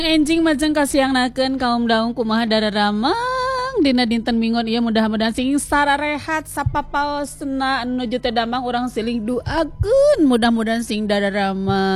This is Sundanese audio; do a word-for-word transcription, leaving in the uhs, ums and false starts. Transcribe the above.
Enjing majeng kasiangnakeun kaum daung kumaha dararamang dina dinten Minggon ieu mudah-mudahan sing sararehat sapapaosna nuju teu damang urang siling duakeun mudah-mudahan sing dararamang